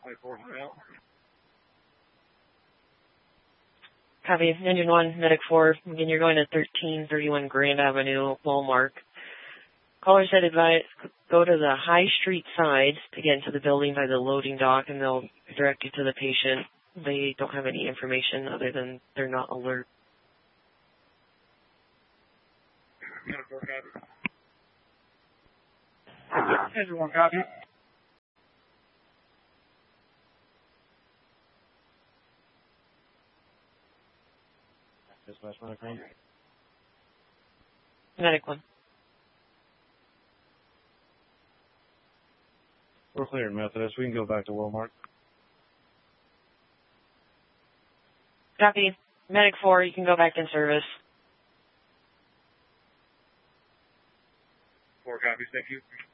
24 out. Copy. Engine 1, Medic 4. Again, you're going to 1331 Grand Avenue, Walmart. Caller said advise, go to the High Street side to get into the building by the loading dock, and they'll direct you to the patient. They don't have any information other than they're not alert. Everyone copy. Dispatch Medic 1. Medic 1. We're cleared, Methodist. We can go back to Walmart. Copy. Medic 4, you can go back in service. 4 copies, thank you.